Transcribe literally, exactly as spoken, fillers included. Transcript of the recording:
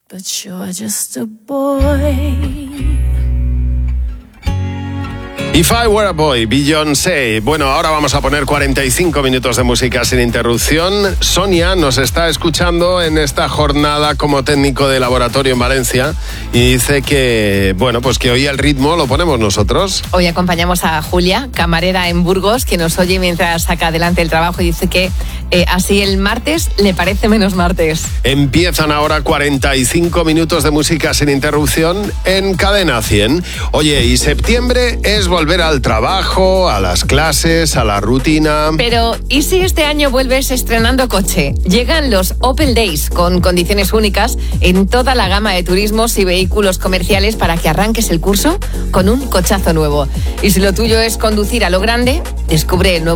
but you're just a boy. If I Were a Boy, Beyoncé. Bueno, ahora vamos a poner cuarenta y cinco minutos de música sin interrupción. Sonia nos está escuchando en esta jornada como técnico de laboratorio en Valencia y dice que, bueno, pues que hoy el ritmo lo ponemos nosotros. Hoy acompañamos a Julia, camarera en Burgos, que nos oye mientras saca adelante el trabajo y dice que eh, así el martes le parece menos martes. Empiezan ahora cuarenta y cinco minutos de música sin interrupción en Cadena cien. Oye, y septiembre es volver al trabajo, a las clases, a la rutina. Pero, ¿y si este año vuelves estrenando coche? Llegan los Opel Days con condiciones únicas en toda la gama de turismos y vehículos comerciales para que arranques el curso con un cochazo nuevo. Y si lo tuyo es conducir a lo grande, descubre el nuevo